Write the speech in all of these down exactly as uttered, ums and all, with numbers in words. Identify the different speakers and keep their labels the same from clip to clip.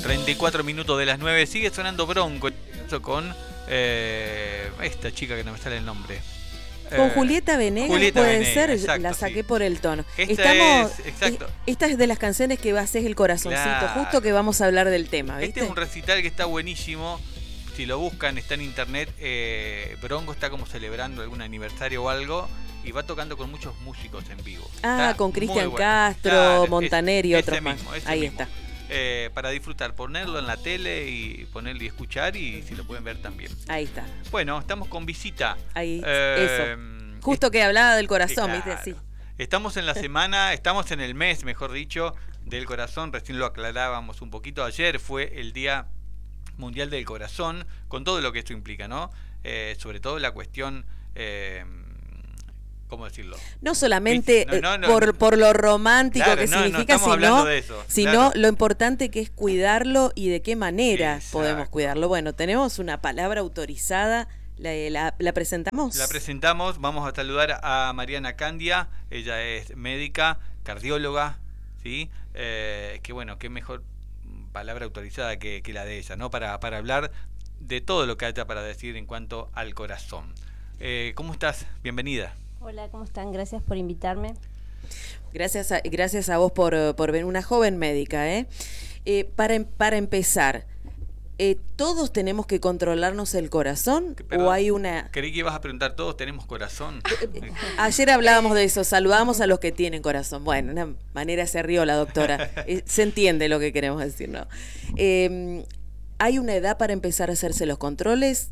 Speaker 1: treinta y cuatro minutos de las nueve. Sigue sonando Bronco con eh, esta chica que no me sale el nombre.
Speaker 2: Con Julieta Venegas,
Speaker 1: Julieta
Speaker 2: puede
Speaker 1: Venegas,
Speaker 2: ser,
Speaker 1: exacto,
Speaker 2: la saqué
Speaker 1: sí.
Speaker 2: por el tono.
Speaker 1: Esta
Speaker 2: Estamos,
Speaker 1: es, exacto.
Speaker 2: Esta es de las canciones que haces el corazoncito,
Speaker 1: Claro.
Speaker 2: justo que vamos a hablar del tema, ¿viste?
Speaker 1: Este es un recital que está buenísimo. Si lo buscan, está en internet. Eh, Bronco está como celebrando algún aniversario o algo y va tocando con muchos músicos en vivo.
Speaker 2: Ah,
Speaker 1: Está
Speaker 2: con
Speaker 1: muy
Speaker 2: Cristian
Speaker 1: bueno.
Speaker 2: Castro,
Speaker 1: Claro,
Speaker 2: Montaner y
Speaker 1: ese
Speaker 2: otros más.
Speaker 1: mismo, ese
Speaker 2: Ahí
Speaker 1: mismo.
Speaker 2: está.
Speaker 1: Eh, para disfrutar, ponerlo en la tele y ponerlo y escuchar, y si lo pueden ver también.
Speaker 2: Ahí está.
Speaker 1: Bueno, estamos con visita.
Speaker 2: Ahí,
Speaker 1: Eh,
Speaker 2: eso. Justo que hablaba del corazón,
Speaker 1: claro.
Speaker 2: ¿viste? Sí.
Speaker 1: Estamos en la semana, estamos en el mes, mejor dicho, del corazón. Recién lo aclarábamos un poquito. Ayer fue el Día Mundial del Corazón, con todo lo que esto implica, ¿no? Eh, sobre todo la cuestión... Eh, ¿Cómo decirlo?
Speaker 2: No solamente
Speaker 1: no, no, no,
Speaker 2: por,
Speaker 1: no.
Speaker 2: por lo romántico
Speaker 1: Claro,
Speaker 2: que
Speaker 1: no, no
Speaker 2: significa,
Speaker 1: estamos hablando
Speaker 2: sino,
Speaker 1: de eso,
Speaker 2: sino
Speaker 1: claro.
Speaker 2: lo importante que es cuidarlo y de qué manera
Speaker 1: Exacto.
Speaker 2: podemos cuidarlo. Bueno, tenemos una palabra autorizada, la, la, la presentamos.
Speaker 1: La presentamos, vamos a saludar a Mariana Candia. Ella es médica, cardióloga, ¿sí? Eh, que bueno, qué mejor palabra autorizada que, que la de ella, ¿no? Para, para hablar de todo lo que haya para decir en cuanto al corazón. Eh, ¿Cómo estás? Bienvenida.
Speaker 3: Hola, ¿cómo están? Gracias por invitarme.
Speaker 2: Gracias a, gracias a vos por, por venir, una joven médica, ¿eh? eh para, para empezar, eh, ¿todos tenemos que controlarnos el corazón?
Speaker 1: Perdón,
Speaker 2: ¿O hay una...?
Speaker 1: Creí que ibas a preguntar, ¿todos tenemos corazón?
Speaker 2: Ayer hablábamos de eso, saludamos a los que tienen corazón. Bueno, de una manera se rió la doctora. Eh, se entiende lo que queremos decir, ¿no? Eh, ¿Hay una edad para empezar a hacerse los controles?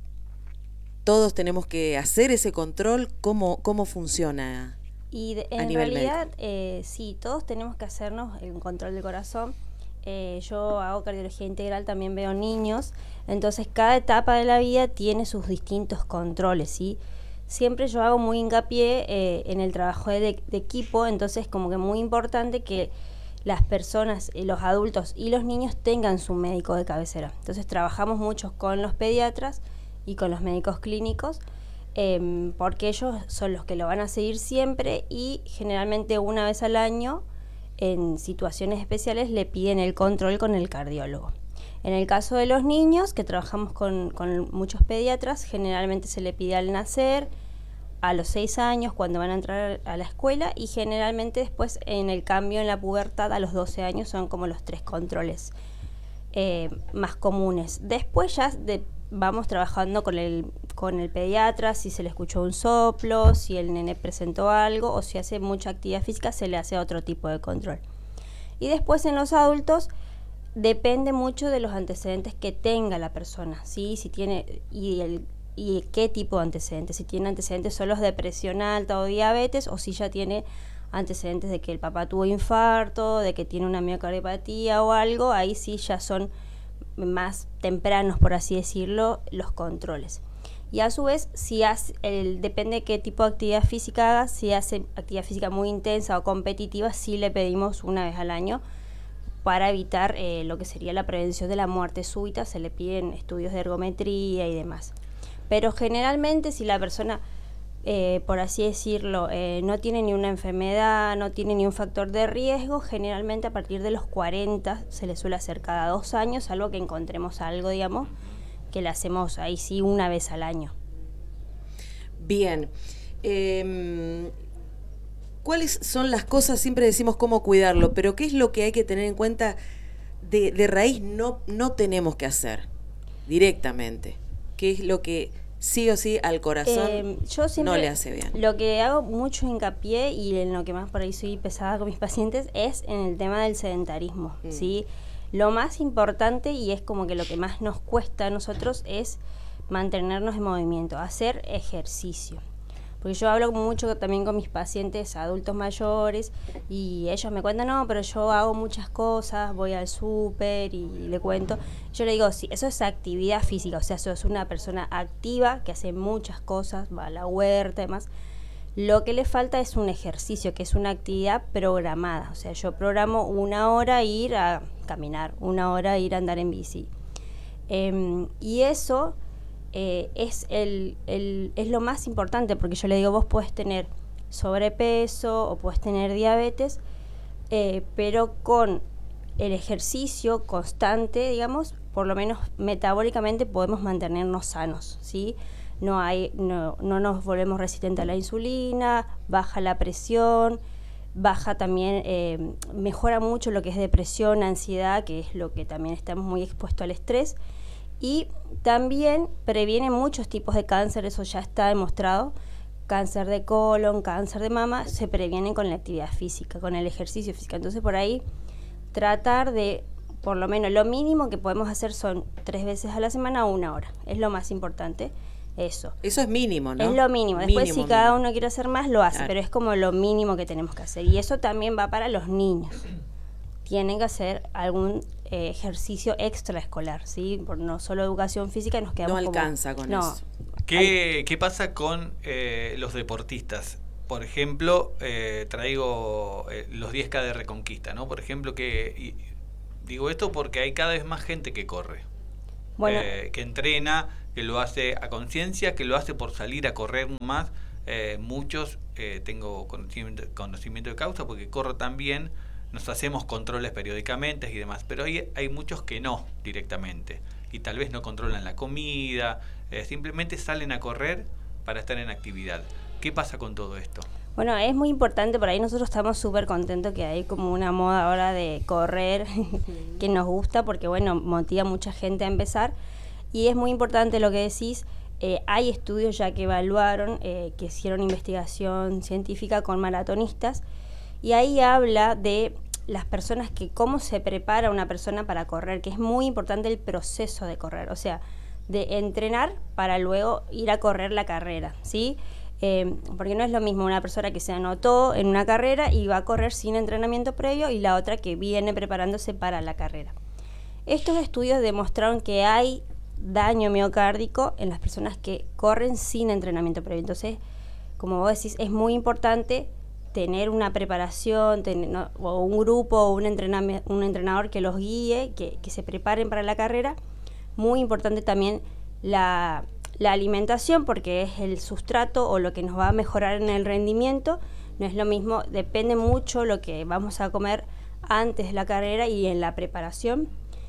Speaker 2: ¿Todos tenemos que hacer ese control? ¿Cómo, cómo funciona
Speaker 3: Y de,
Speaker 2: a
Speaker 3: en
Speaker 2: nivel
Speaker 3: realidad,
Speaker 2: médico?
Speaker 3: eh, sí, todos tenemos que hacernos el control del corazón. Eh, yo hago cardiología integral, también veo niños. Entonces, cada etapa de la vida tiene sus distintos controles, ¿sí? Siempre yo hago muy hincapié eh, en el trabajo de, de equipo. Entonces, como que muy importante que las personas, eh, los adultos y los niños tengan su médico de cabecera. Entonces, trabajamos mucho con los pediatras y con los médicos clínicos, eh, porque ellos son los que lo van a seguir siempre y generalmente una vez al año, en situaciones especiales, le piden el control con el cardiólogo. En el caso de los niños, que trabajamos con, con muchos pediatras, generalmente se le pide al nacer, a los seis años, cuando van a entrar a la escuela, y generalmente después, en el cambio en la pubertad, a los doce años, son como los tres controles eh, más comunes. Después ya de vamos trabajando con el, con el pediatra, si se le escuchó un soplo, si el nene presentó algo o si hace mucha actividad física, se le hace otro tipo de control. Y después en los adultos depende mucho de los antecedentes que tenga la persona, ¿sí? Si tiene y, el, y qué tipo de antecedentes, si tiene antecedentes solo de presión alta o diabetes, o si ya tiene antecedentes de que el papá tuvo infarto, de que tiene una miocardiopatía o algo, ahí sí ya son más tempranos, por así decirlo, los controles. Y a su vez, si hace, el, depende de qué tipo de actividad física haga, si hace actividad física muy intensa o competitiva, sí le pedimos una vez al año para evitar eh, lo que sería la prevención de la muerte súbita. Se le piden estudios de ergometría y demás. Pero generalmente, si la persona, eh, por así decirlo, eh, no tiene ni una enfermedad, no tiene ni un factor de riesgo, generalmente a partir de los cuarenta se le suele hacer cada dos años, salvo que encontremos algo, digamos, que le hacemos ahí sí una vez al año.
Speaker 2: Bien. Eh, ¿Cuáles son las cosas? Siempre decimos cómo cuidarlo, pero ¿qué es lo que hay que tener en cuenta de, de raíz no, no tenemos que hacer directamente? ¿Qué es lo que sí o sí al corazón
Speaker 3: eh, yo siempre,
Speaker 2: no le hace bien?
Speaker 3: Lo que hago mucho hincapié y en lo que más por ahí soy pesada con mis pacientes es en el tema del sedentarismo, mm. ¿sí? Lo más importante, y es como que lo que más nos cuesta a nosotros, es mantenernos en movimiento, hacer ejercicio. Porque yo hablo mucho también con mis pacientes adultos mayores y ellos me cuentan, no, pero yo hago muchas cosas, voy al súper y le cuento. Yo le digo, sí, eso es actividad física, o sea, eso es una persona activa que hace muchas cosas, va a la huerta y demás. Lo que le falta es un ejercicio, que es una actividad programada. O sea, yo programo una hora ir a caminar, una hora ir a andar en bici. Eh, y eso... Eh, es, el, el, es lo más importante, porque yo le digo, vos podés tener sobrepeso o podés tener diabetes, eh, pero con el ejercicio constante, digamos, por lo menos metabólicamente podemos mantenernos sanos, ¿sí? No hay, no, no nos volvemos resistentes a la insulina, baja la presión, baja también, eh, mejora mucho lo que es depresión, ansiedad, que es lo que también estamos muy expuestos al estrés, y también previene muchos tipos de cáncer, eso ya está demostrado. Cáncer de colon, cáncer de mama, se previenen con la actividad física, con el ejercicio físico. Entonces, por ahí, tratar de, por lo menos, lo mínimo que podemos hacer son tres veces a la semana, una hora. Es lo más importante, eso.
Speaker 2: Eso es mínimo, ¿no?
Speaker 3: Es lo mínimo. Después,
Speaker 2: mínimo,
Speaker 3: si cada
Speaker 2: mínimo.
Speaker 3: uno quiere hacer más, lo hace,
Speaker 2: Claro.
Speaker 3: pero es como lo mínimo que tenemos que hacer. Y eso también va para los niños. Tienen que hacer algún eh, ejercicio extraescolar, ¿sí? Por no solo educación física, nos quedamos
Speaker 2: No
Speaker 3: como-
Speaker 2: alcanza con
Speaker 3: no.
Speaker 2: eso.
Speaker 1: ¿Qué, qué pasa con eh, los deportistas? Por ejemplo, eh, traigo eh, los diez K de Reconquista, ¿no? Por ejemplo, que y, digo esto porque hay cada vez más gente que corre,
Speaker 3: Bueno,
Speaker 1: eh, que entrena, que lo hace a conciencia, que lo hace por salir a correr más. Eh, muchos, eh, tengo conocimiento, conocimiento de causa porque corro también, nos hacemos controles periódicamente y demás, pero hay, hay muchos que no directamente y tal vez no controlan la comida, eh, simplemente salen a correr para estar en actividad. ¿Qué pasa con todo esto?
Speaker 3: Bueno, es muy importante, por ahí nosotros estamos súper contentos que hay como una moda ahora de correr que nos gusta porque, bueno, motiva a mucha gente a empezar y es muy importante lo que decís. Eh, hay estudios ya que evaluaron, eh, que hicieron investigación científica con maratonistas y ahí habla de las personas que cómo se prepara una persona para correr, que es muy importante el proceso de correr, o sea, de entrenar para luego ir a correr la carrera, ¿sí? Eh, porque no es lo mismo una persona que se anotó en una carrera y va a correr sin entrenamiento previo y la otra que viene preparándose para la carrera. Estos estudios demostraron que hay daño miocárdico en las personas que corren sin entrenamiento previo. Entonces, como vos decís, es muy importante tener una preparación, tener, ¿no? o un grupo o un, un entrenador que los guíe, que, que se preparen para la carrera. Muy importante también la, la alimentación, porque es el sustrato o lo que nos va a mejorar en el rendimiento. No es lo mismo, depende mucho lo que vamos a comer antes de la carrera y en la preparación.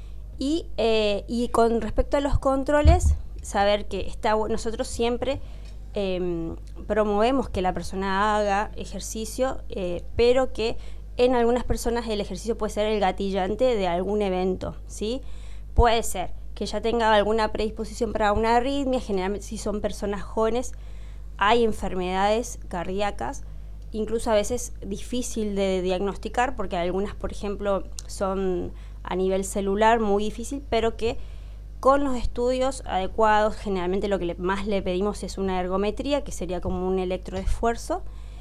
Speaker 3: Y, eh, y con respecto a los controles, saber que está, nosotros siempre eh, promovemos que la persona haga ejercicio, eh, pero que en algunas personas el ejercicio puede ser el gatillante de algún evento, ¿sí? Puede ser que ya tenga alguna predisposición para una arritmia, generalmente si son personas jóvenes, hay enfermedades cardíacas, incluso a veces difícil de diagnosticar, porque algunas, por ejemplo, son a nivel celular muy difícil, pero que con los estudios adecuados, generalmente lo que le, más le pedimos es una ergometría, que sería como un electroesfuerzo.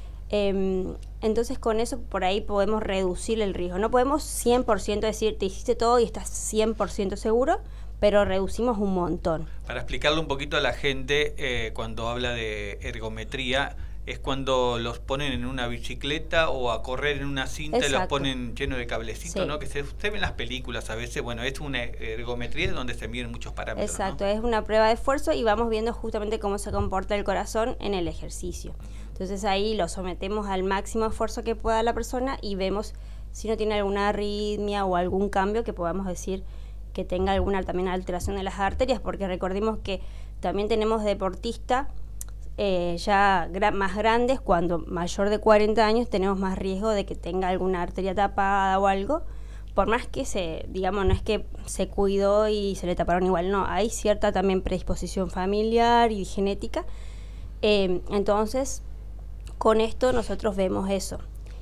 Speaker 3: Eh, entonces con eso por ahí podemos reducir el riesgo. No podemos cien por ciento decir, te hiciste todo y estás cien por ciento seguro, pero reducimos un montón.
Speaker 1: Para explicarle un poquito a la gente, eh, cuando habla de ergometría, es cuando los ponen en una bicicleta o a correr en una cinta. Exacto. Y los ponen lleno de cablecitos, sí. ¿No? Que se, se ven en las películas a veces. Bueno, es una ergometría donde se miden muchos parámetros.
Speaker 3: Exacto,
Speaker 1: ¿no?
Speaker 3: Es una prueba de esfuerzo y vamos viendo justamente cómo se comporta el corazón en el ejercicio. Entonces ahí lo sometemos al máximo esfuerzo que pueda la persona y vemos si no tiene alguna arritmia o algún cambio que podamos decir que tenga alguna también alteración de las arterias, porque recordemos que también tenemos deportistas Eh, ya gra- más grandes, cuando mayor de cuarenta años tenemos más riesgo de que tenga alguna arteria tapada o algo, por más que se, digamos, no es que se cuidó y se le taparon igual, no, hay cierta también predisposición familiar y genética, eh, entonces con esto nosotros vemos eso,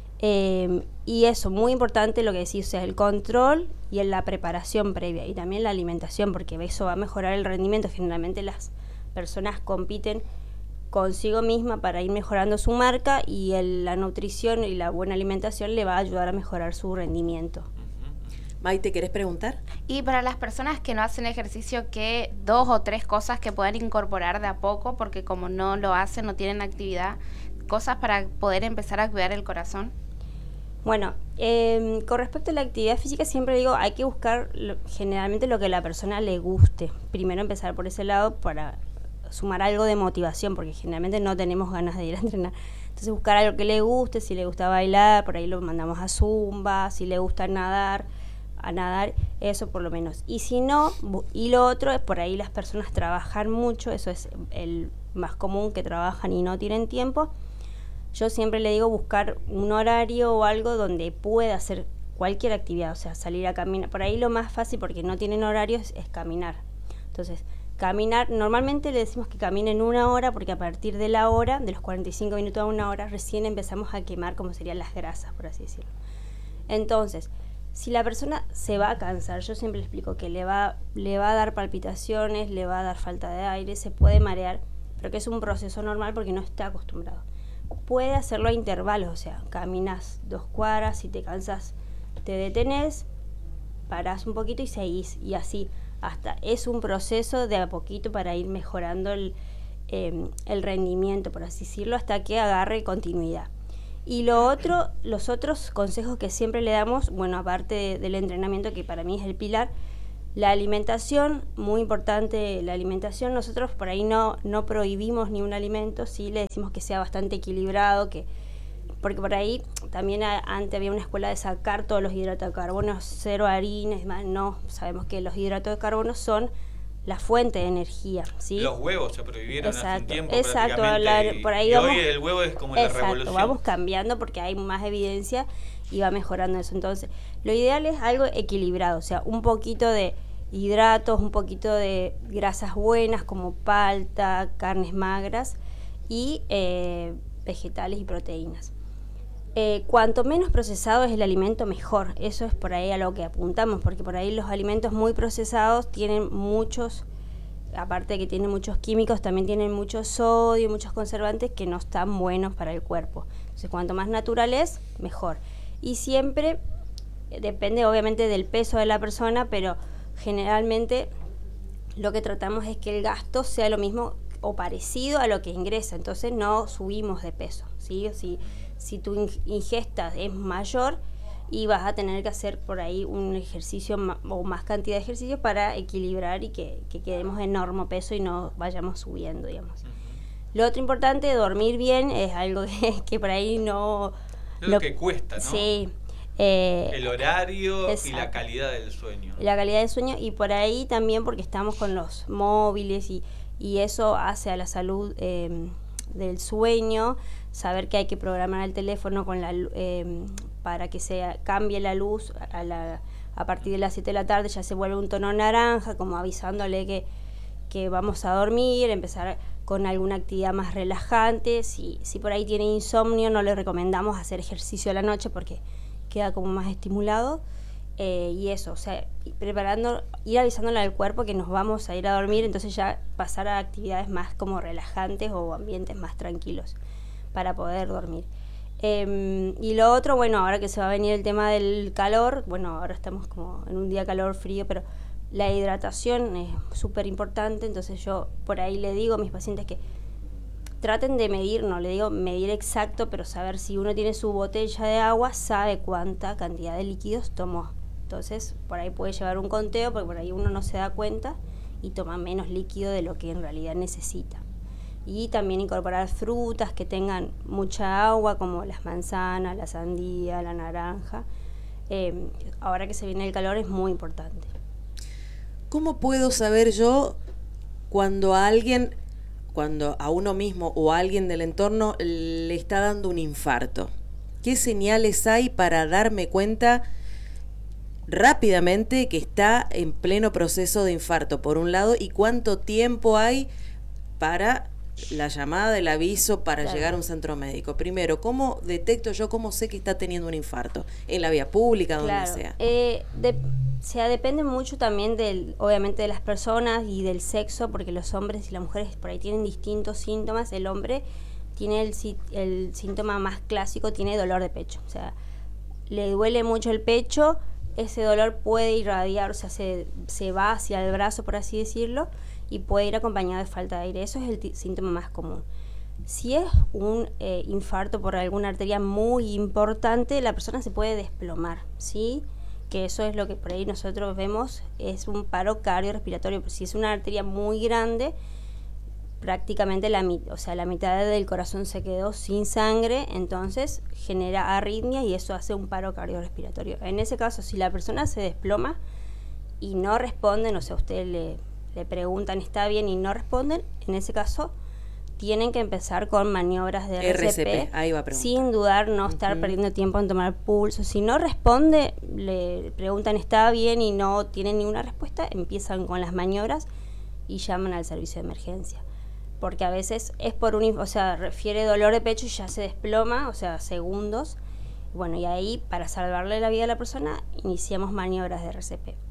Speaker 3: eh, y eso, muy importante lo que decís, o sea, el control y en la preparación previa, y también la alimentación, porque eso va a mejorar el rendimiento. Generalmente las personas compiten consigo misma para ir mejorando su marca y el, la nutrición y la buena alimentación le va a ayudar a mejorar su rendimiento.
Speaker 2: Maite, ¿querés preguntar?
Speaker 4: Y para las personas que no hacen ejercicio, ¿qué dos o tres cosas que puedan incorporar de a poco? Porque como no lo hacen, no tienen actividad, cosas para poder empezar a cuidar el corazón.
Speaker 3: Bueno, eh, con respecto a la actividad física, siempre digo, hay que buscar lo, generalmente lo que a la persona le guste. Primero empezar por ese lado para sumar algo de motivación, porque generalmente no tenemos ganas de ir a entrenar. Entonces buscar algo que le guste, si le gusta bailar, por ahí lo mandamos a zumba, si le gusta nadar, a nadar, eso por lo menos. Y si no, y lo otro es por ahí las personas trabajan mucho, eso es el más común, que trabajan y no tienen tiempo. Yo siempre le digo buscar un horario o algo donde pueda hacer cualquier actividad, o sea, salir a caminar. Por ahí lo más fácil, porque no tienen horarios, es caminar. Entonces, caminar, normalmente le decimos que caminen una hora, porque a partir de la hora, de los cuarenta y cinco minutos a una hora, recién empezamos a quemar como serían las grasas, por así decirlo. Entonces, si la persona se va a cansar, yo siempre le explico que le va, le va a dar palpitaciones, le va a dar falta de aire, se puede marear, pero que es un proceso normal porque no está acostumbrado. Puede hacerlo a intervalos, o sea, caminas dos cuadras, si te cansas te detenés, parás un poquito y seguís, y así, hasta es un proceso de a poquito para ir mejorando el, eh, el rendimiento, por así decirlo, hasta que agarre continuidad. Y lo otro, los otros consejos que siempre le damos, bueno, aparte de, del entrenamiento, que para mí es el pilar, la alimentación, muy importante la alimentación. Nosotros por ahí no, no prohibimos ni un alimento, sí le decimos que sea bastante equilibrado, que porque por ahí también a, antes había una escuela de sacar todos los hidratos de carbono, cero harinas y demás. No, sabemos que los hidratos de carbono son la fuente de energía, ¿sí?
Speaker 1: Los huevos se prohibieron
Speaker 3: exacto,
Speaker 1: hace un tiempo
Speaker 3: exacto,
Speaker 1: prácticamente,
Speaker 3: la,
Speaker 1: y,
Speaker 3: por ahí
Speaker 1: y
Speaker 3: vamos,
Speaker 1: hoy el huevo es como
Speaker 3: exacto,
Speaker 1: la revolución.
Speaker 3: Vamos cambiando porque hay más evidencia y va mejorando eso. Entonces, lo ideal es algo equilibrado, o sea, un poquito de hidratos, un poquito de grasas buenas como palta, carnes magras y eh, vegetales y proteínas. Eh, cuanto menos procesado es el alimento, mejor. Eso es por ahí a lo que apuntamos, porque por ahí los alimentos muy procesados tienen muchos, aparte de que tienen muchos químicos, también tienen mucho sodio, muchos conservantes que no están buenos para el cuerpo. Entonces, cuanto más natural es, mejor. Y siempre eh, depende obviamente del peso de la persona, pero generalmente lo que tratamos es que el gasto sea lo mismo o parecido a lo que ingresa. Entonces, no subimos de peso, ¿sí? Si, si tu ingesta es mayor y vas a tener que hacer por ahí un ejercicio ma- o más cantidad de ejercicios para equilibrar y que, que quedemos en normo peso y no vayamos subiendo, digamos. Uh-huh. Lo otro importante, dormir bien, es algo que, que por ahí no...
Speaker 1: Es lo, lo que cuesta, ¿no?
Speaker 3: Sí. Eh,
Speaker 1: el horario
Speaker 3: exacto.
Speaker 1: Y la calidad del sueño.
Speaker 3: La calidad del sueño, y por ahí también porque estamos con los móviles y, y eso hace a la salud eh, del sueño. Saber que hay que programar el teléfono con la, eh, para que se cambie la luz a, la, a partir de las siete de la tarde, ya se vuelve un tono naranja, como avisándole que, que vamos a dormir, empezar con alguna actividad más relajante. Si, si por ahí tiene insomnio, no le recomendamos hacer ejercicio a la noche porque queda como más estimulado. Eh, y eso, o sea, preparando, ir avisándole al cuerpo que nos vamos a ir a dormir, entonces ya pasar a actividades más como relajantes o ambientes más tranquilos para poder dormir. Eh, y lo otro, bueno, ahora que se va a venir el tema del calor, bueno, ahora estamos como en un día calor, frío, pero la hidratación es súper importante. Entonces yo por ahí le digo a mis pacientes que traten de medir, no le digo medir exacto, pero saber si uno tiene su botella de agua, sabe cuánta cantidad de líquidos tomó. Entonces por ahí puede llevar un conteo, porque por ahí uno no se da cuenta y toma menos líquido de lo que en realidad necesita. Y también incorporar frutas que tengan mucha agua, como las manzanas, la sandía, la naranja. Eh, ahora que se viene el calor es muy importante.
Speaker 2: ¿Cómo puedo saber yo cuando a alguien, cuando a uno mismo o a alguien del entorno le está dando un infarto? ¿Qué señales hay para darme cuenta rápidamente que está en pleno proceso de infarto, por un lado, y cuánto tiempo hay para la llamada, el aviso para claro. llegar a un centro médico? Primero, ¿cómo detecto yo, cómo sé que está teniendo un infarto? En la vía pública, donde
Speaker 3: claro.
Speaker 2: sea.
Speaker 3: Eh, de, o sea, depende mucho también, del, obviamente, de las personas y del sexo, porque los hombres y las mujeres por ahí tienen distintos síntomas. El hombre tiene el, el síntoma más clásico, tiene dolor de pecho. O sea, le duele mucho el pecho, ese dolor puede irradiar, o sea, se, se va hacia el brazo, por así decirlo, y puede ir acompañado de falta de aire. Eso es el t- síntoma más común. Si es un eh, infarto por alguna arteria muy importante, la persona se puede desplomar, ¿sí? Que eso es lo que por ahí nosotros vemos, es un paro cardiorrespiratorio. Si es una arteria muy grande, prácticamente la, o sea, la mitad del corazón se quedó sin sangre, entonces genera arritmia y eso hace un paro cardiorrespiratorio. En ese caso, si la persona se desploma y no responden, o sea, usted le, le preguntan, ¿está bien? Y no responden, en ese caso tienen que empezar con maniobras de R C P,
Speaker 2: R C P, ahí va a preguntar.
Speaker 3: Sin dudar, no estar uh-huh. perdiendo tiempo en tomar pulso. Si no responde, le preguntan, ¿está bien? Y no tienen ninguna respuesta, empiezan con las maniobras y llaman al servicio de emergencia. Porque a veces es por un, o sea, refiere dolor de pecho y ya se desploma, o sea, segundos. Bueno, y ahí, para salvarle la vida a la persona, iniciamos maniobras de R C P.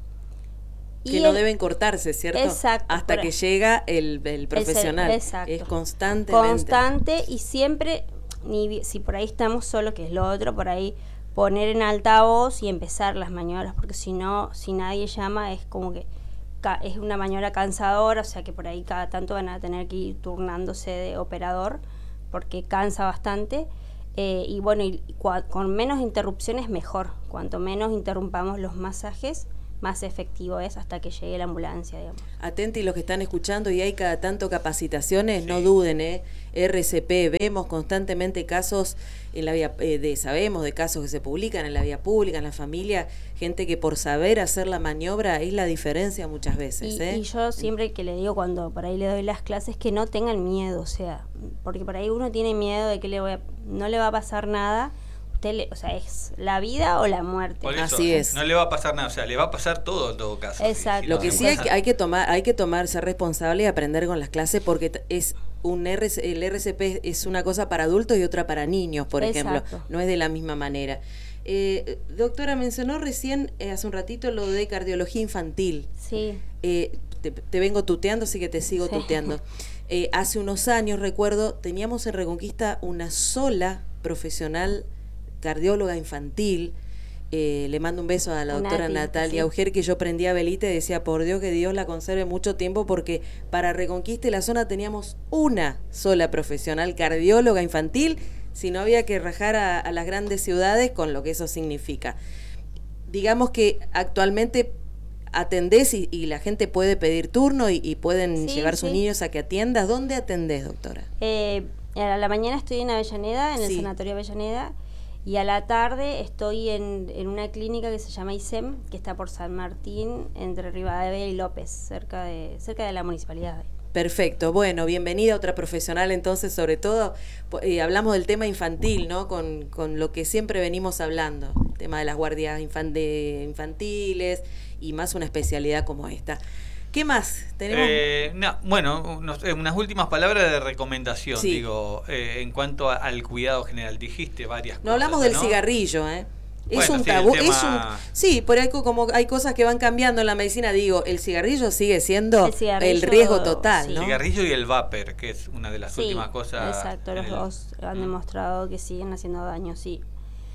Speaker 2: Que
Speaker 3: y
Speaker 2: no
Speaker 3: el,
Speaker 2: deben cortarse, ¿cierto?
Speaker 3: Exacto.
Speaker 2: Hasta que llega el, el profesional.
Speaker 3: Es, exacto.
Speaker 2: Es constante.
Speaker 3: Constante y siempre, ni si por ahí estamos solos, que es lo otro, por ahí poner en altavoz y empezar las maniobras, porque si no, si nadie llama, es como que ca- es una maniobra cansadora, o sea que por ahí cada tanto van a tener que ir turnándose de operador, porque cansa bastante. Eh, y bueno, y cua- con menos interrupciones mejor. Cuanto menos interrumpamos los masajes, más efectivo es hasta que llegue la ambulancia, digamos.
Speaker 2: Atenti los que están escuchando, y hay cada tanto capacitaciones,
Speaker 1: sí.
Speaker 2: no duden, ¿eh? R C P, vemos constantemente casos en la vía, eh, de, sabemos de casos que se publican en la vía pública, en la familia, gente que por saber hacer la maniobra es la diferencia muchas veces,
Speaker 3: y,
Speaker 2: ¿eh?
Speaker 3: y yo siempre que le digo cuando por ahí le doy las clases, que no tengan miedo, o sea, porque por ahí uno tiene miedo de que le voy a, no le va a pasar nada. Le, o sea, es la vida o la muerte.
Speaker 1: Por eso,
Speaker 2: así es.
Speaker 1: No le va a pasar nada, o sea, le va a pasar todo en todo caso.
Speaker 3: Exacto.
Speaker 1: Si, si
Speaker 2: Lo
Speaker 1: no
Speaker 2: que
Speaker 1: se
Speaker 2: sí hay
Speaker 1: pasa.
Speaker 2: que, hay que tomar, hay que tomar, ser responsable y aprender con las clases, porque t- es un R C, el R C P es una cosa para adultos y otra para niños, por
Speaker 3: Exacto.
Speaker 2: ejemplo, no es de la misma manera. Eh, doctora, mencionó recién eh, hace un ratito lo de cardiología infantil.
Speaker 3: Sí.
Speaker 2: Eh, te, te vengo tuteando, así que te sigo
Speaker 3: Sí.
Speaker 2: tuteando. Eh, hace unos años, recuerdo, teníamos en Reconquista una sola profesional cardióloga infantil. Eh, le mando un beso a la doctora
Speaker 3: Nati,
Speaker 2: Natalia
Speaker 3: sí.
Speaker 2: Auger, que yo prendía velita y decía, por Dios, que Dios la conserve mucho tiempo, porque para Reconquista y la zona teníamos una sola profesional cardióloga infantil, si no había que rajar a, a las grandes ciudades con lo que eso significa. Digamos que actualmente atendés y, y la gente puede pedir turno y, y pueden
Speaker 3: Sí,
Speaker 2: llevar sus
Speaker 3: sí.
Speaker 2: niños a que atiendas. ¿Dónde atendés, doctora?
Speaker 3: Eh, a la mañana estoy en Avellaneda, en el
Speaker 2: Sí.
Speaker 3: Sanatorio Avellaneda, y a la tarde estoy en, en una clínica que se llama I S E M, que está por San Martín, entre Rivadavia y López, cerca de cerca de la municipalidad.
Speaker 2: Perfecto, bueno, bienvenida a otra profesional entonces, sobre todo, eh, hablamos del tema infantil, ¿no? Con, con lo que siempre venimos hablando, el tema de las guardias infan- de infantiles y más una especialidad como esta. ¿Qué más tenemos?
Speaker 1: Eh, no, bueno, unos- eh, unas últimas palabras de recomendación,
Speaker 2: Sí.
Speaker 1: digo, eh, en cuanto a- al cuidado general. Dijiste varias cosas.
Speaker 2: No hablamos del
Speaker 1: ¿no?
Speaker 2: cigarrillo, ¿eh? Es
Speaker 1: Bueno,
Speaker 2: un
Speaker 1: sí, el
Speaker 2: tabú,
Speaker 1: tema-
Speaker 2: es un sí, por ahí co- como hay cosas que van cambiando en la medicina, digo, el cigarrillo sigue siendo
Speaker 3: El cigarrillo,
Speaker 2: el riesgo total,
Speaker 3: sí.
Speaker 2: ¿no?
Speaker 1: El cigarrillo y el vapor, que es una de las
Speaker 3: Sí,
Speaker 1: últimas cosas.
Speaker 3: exacto,
Speaker 1: en
Speaker 3: los
Speaker 1: el-
Speaker 3: dos han
Speaker 1: Mm.
Speaker 3: demostrado que siguen haciendo daño, sí.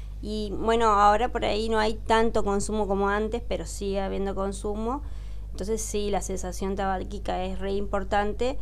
Speaker 3: Y bueno, ahora por ahí no hay tanto consumo como antes, pero sigue habiendo consumo. Entonces sí, la cesación tabáquica es re importante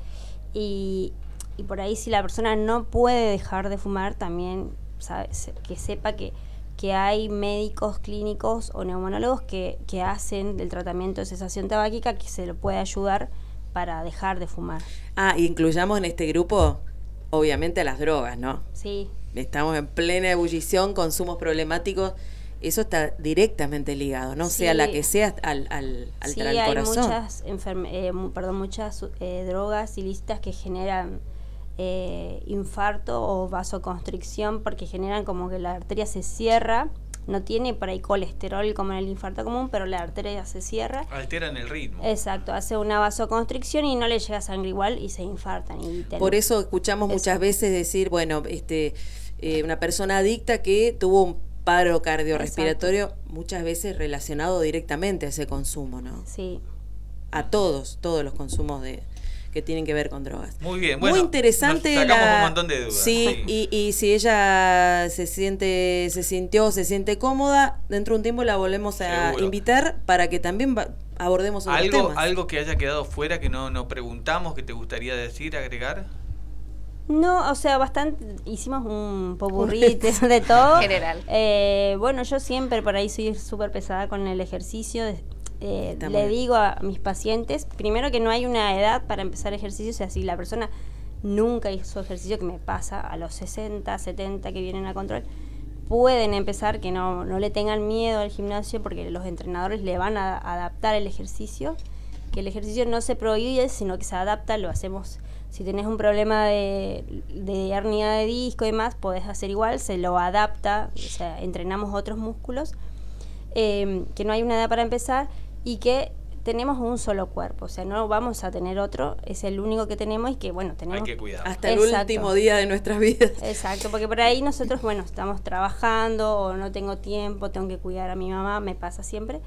Speaker 3: y, y por ahí si la persona no puede dejar de fumar, también sabe, se- que sepa que, que hay médicos clínicos o neumonólogos que, que hacen el tratamiento de cesación tabáquica, que se lo puede ayudar para dejar de fumar.
Speaker 2: Ah, incluyamos en este grupo, obviamente, las drogas, ¿no?
Speaker 3: Sí.
Speaker 2: Estamos en plena ebullición, consumos problemáticos, eso está directamente ligado, no
Speaker 3: Sí.
Speaker 2: sea la que sea al, al, al,
Speaker 3: Sí,
Speaker 2: al
Speaker 3: hay
Speaker 2: corazón.
Speaker 3: muchas, enferme- eh, mu- perdón, muchas eh, drogas ilícitas que generan eh, infarto o vasoconstricción porque generan como que la arteria se cierra, no tiene por ahí colesterol como en el infarto común, pero la arteria se cierra.
Speaker 1: Alteran el ritmo.
Speaker 3: Exacto, hace una vasoconstricción y no le llega sangre igual y se infartan. Y ten-
Speaker 2: Por eso escuchamos muchas
Speaker 3: Exacto.
Speaker 2: veces decir, bueno, este, eh, una persona adicta que tuvo un paro cardiorrespiratorio, muchas veces relacionado directamente a ese consumo, ¿no?
Speaker 3: Sí.
Speaker 2: A todos, todos los consumos de que tienen que ver con drogas.
Speaker 1: Muy bien, bueno.
Speaker 2: Muy interesante.
Speaker 1: Nos sacamos
Speaker 2: la-
Speaker 1: un montón de dudas.
Speaker 2: Sí, y, y si ella se siente, se sintió, se siente cómoda, dentro de un tiempo la volvemos a
Speaker 1: Seguro.
Speaker 2: invitar para que también va- abordemos otros
Speaker 1: ¿Algo,
Speaker 2: temas.
Speaker 1: algo que haya quedado fuera que no, no preguntamos, que te gustaría decir, agregar?
Speaker 3: No, o sea, bastante, hicimos un popurrí de, de todo.
Speaker 4: General.
Speaker 3: Eh, bueno, yo siempre por ahí soy súper pesada con el ejercicio. de- eh, le digo a mis pacientes, primero que no hay una edad para empezar ejercicio, o sea, si la persona nunca hizo ejercicio, que me pasa a los sesenta, setenta que vienen a control, pueden empezar, que no, no le tengan miedo al gimnasio porque los entrenadores le van a adaptar el ejercicio, que el ejercicio no se prohíbe, sino que se adapta, lo hacemos. Si tenés un problema de, de hernia de disco y demás, podés hacer igual, se lo adapta, o sea, entrenamos otros músculos, eh, que no hay una edad para empezar y que tenemos un solo cuerpo, o sea, no vamos a tener otro, es el único que tenemos y que, bueno, tenemos...
Speaker 1: Hay que cuidar.
Speaker 2: Hasta el
Speaker 3: Exacto.
Speaker 2: último día de nuestras vidas.
Speaker 3: Exacto, porque por ahí nosotros, bueno, estamos trabajando o no tengo tiempo, tengo que cuidar a mi mamá, me pasa siempre.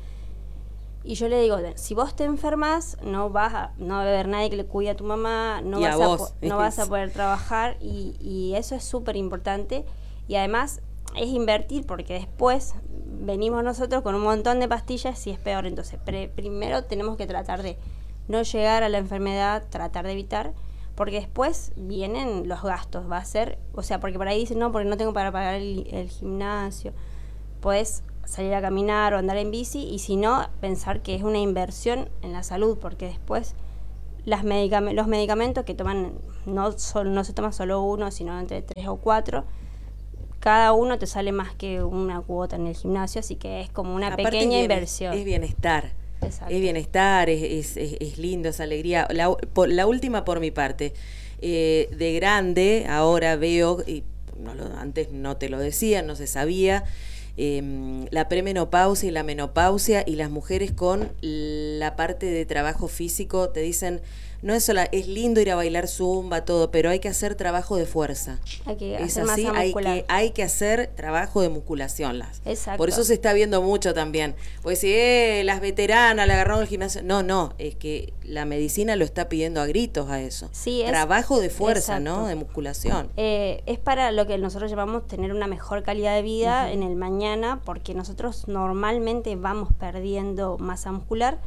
Speaker 3: Y yo le digo, si vos te enfermas, no vas a, no va a haber nadie que le cuide a tu mamá, no,
Speaker 2: Y
Speaker 3: vas
Speaker 2: a
Speaker 3: a,
Speaker 2: vos.
Speaker 3: po- no vas a poder trabajar y, y eso es súper importante. Y además es invertir porque después venimos nosotros con un montón de pastillas y es peor. Entonces, pre- primero tenemos que tratar de no llegar a la enfermedad, tratar de evitar, porque después vienen los gastos. Va a ser, o sea, porque por ahí dicen, no, porque no tengo para pagar el, el gimnasio. Podés salir a caminar o andar en bici y si no, pensar que es una inversión en la salud, porque después las medicam- los medicamentos que toman, no, son, no se toma solo uno, sino entre tres o cuatro, cada uno te sale más que una cuota en el gimnasio, así que es como una
Speaker 2: Aparte
Speaker 3: pequeña
Speaker 2: es bien-
Speaker 3: inversión.
Speaker 2: Es bienestar.
Speaker 3: Exacto.
Speaker 2: Es bienestar, es, es, es, es lindo, es alegría. La, por, la última por mi parte. Eh, de grande, ahora veo, y no lo, antes no te lo decían, no se sabía, eh, la premenopausia y la menopausia y las mujeres con la parte de trabajo físico, te dicen, no es sola, es lindo ir a bailar zumba, todo, pero hay que hacer trabajo de fuerza.
Speaker 3: Hay que
Speaker 2: Es
Speaker 3: hacer
Speaker 2: así,
Speaker 3: masa
Speaker 2: hay
Speaker 3: muscular.
Speaker 2: que, hay que hacer trabajo de musculación. Las.
Speaker 3: Exacto.
Speaker 2: Por eso se está viendo mucho también. Pues si eh, las veteranas le agarraron el gimnasio. No, no, es que la medicina lo está pidiendo a gritos a eso.
Speaker 3: Sí, es-
Speaker 2: trabajo de fuerza,
Speaker 3: exacto.
Speaker 2: ¿no? De musculación.
Speaker 3: Eh, es para lo que nosotros llamamos tener una mejor calidad de vida uh-huh. en el mañana, porque nosotros normalmente vamos perdiendo masa muscular,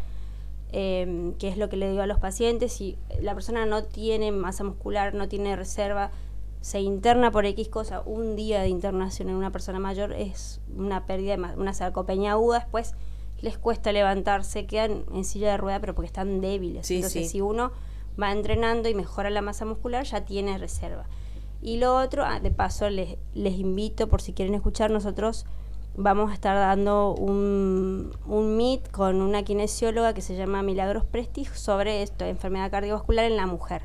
Speaker 3: eh, que es lo que le digo a los pacientes. Si la persona no tiene masa muscular, no tiene reserva, se interna por X cosa, un día de internación en una persona mayor es una pérdida, de ma- una sarcopenia aguda, después les cuesta levantarse, quedan en silla de rueda, pero porque están débiles.
Speaker 2: Sí,
Speaker 3: Entonces,
Speaker 2: sí.
Speaker 3: si uno va entrenando y mejora la masa muscular, ya tiene reserva. Y lo otro, ah, de paso, les, les invito, por si quieren escuchar, nosotros vamos a estar dando un, un meet con una kinesióloga que se llama Milagros Presti sobre esto, enfermedad cardiovascular en la mujer.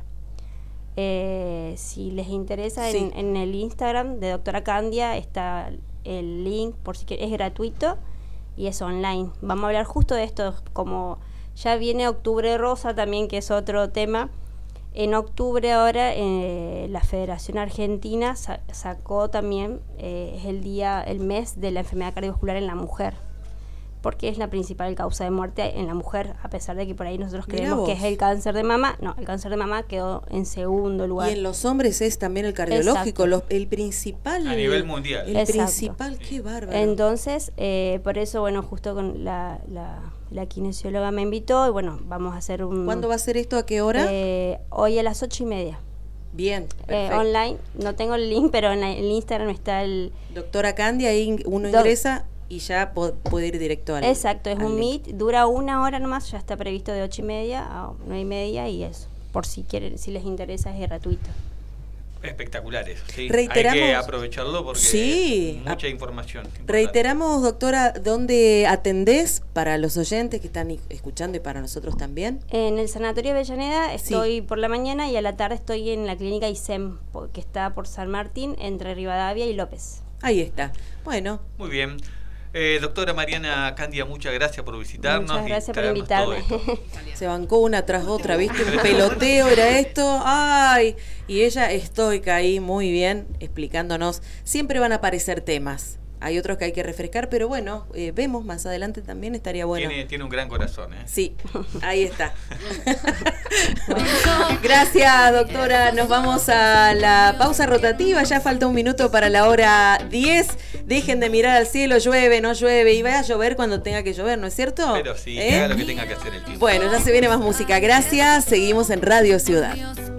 Speaker 3: Eh, si les interesa,
Speaker 2: Sí.
Speaker 3: en, en el Instagram de Doctora Candia está el link, por si quieren, es gratuito y es online. Vamos a hablar justo de esto, como ya viene Octubre Rosa también, que es otro tema. En octubre ahora eh, la Federación Argentina sa- sacó también, eh, es el día, el mes de la enfermedad cardiovascular en la mujer, porque es la principal causa de muerte en la mujer, a pesar de que por ahí nosotros
Speaker 2: Mirá
Speaker 3: creemos
Speaker 2: vos.
Speaker 3: que es el cáncer de mama. No, el cáncer de mama quedó en segundo lugar.
Speaker 2: Y en los hombres es también el cardiológico,
Speaker 3: Exacto.
Speaker 2: los- el principal.
Speaker 1: A nivel mundial.
Speaker 2: El
Speaker 3: Exacto.
Speaker 2: principal, qué bárbaro.
Speaker 3: Entonces, eh, por eso, bueno, justo con la, la, la kinesióloga me invitó y bueno, vamos a hacer un...
Speaker 2: ¿Cuándo va a ser esto? ¿A qué hora?
Speaker 3: Eh, hoy a las ocho y media.
Speaker 2: Bien,
Speaker 3: Eh,
Speaker 2: perfecto.
Speaker 3: online, no tengo el link, pero en la- en el Instagram está el...
Speaker 2: Doctora Candia, ahí uno
Speaker 3: Do-
Speaker 2: ingresa y ya po- puede ir directo al
Speaker 3: Exacto, es
Speaker 2: al
Speaker 3: un
Speaker 2: link.
Speaker 3: meet, dura una hora nomás, ya está previsto de ocho y media a nueve y media y eso, por si quieren, si les interesa, es gratuito.
Speaker 1: Espectacular eso, sí.
Speaker 2: Reiteramos-
Speaker 1: Hay que aprovecharlo porque
Speaker 2: Sí.
Speaker 1: es mucha información. importante.
Speaker 2: Reiteramos, doctora, ¿dónde atendés para los oyentes que están i- escuchando y para nosotros también?
Speaker 3: En el Sanatorio Avellaneda
Speaker 2: Sí.
Speaker 3: estoy por la mañana y a la tarde estoy en la clínica I S E M, po- que está por San Martín, entre Rivadavia y López.
Speaker 2: Ahí está. Bueno,
Speaker 1: Muy bien. Eh, doctora Mariana Candia, muchas gracias por visitarnos.
Speaker 3: Muchas
Speaker 1: y
Speaker 3: gracias por
Speaker 1: traernos todo
Speaker 3: invitarme.
Speaker 1: esto.
Speaker 2: se bancó una tras otra, ¿viste? Un peloteo era esto. ¡Ay! Y ella estoica ahí, muy bien, explicándonos. Siempre van a aparecer temas. Hay otros que hay que refrescar, pero bueno, eh, vemos más adelante también, estaría bueno.
Speaker 1: Tiene, tiene un gran corazón, ¿eh?
Speaker 2: Sí, ahí está. Gracias, doctora. Nos vamos a la pausa rotativa. Ya falta un minuto para la hora diez. Dejen de mirar al cielo, llueve, no llueve. Y vaya a llover cuando tenga que llover, ¿no es cierto?
Speaker 1: Pero sí,
Speaker 2: ¿Eh?
Speaker 1: que haga lo que tenga que hacer el tiempo.
Speaker 2: Bueno, ya se viene más música. Gracias. Seguimos en Radio Ciudad.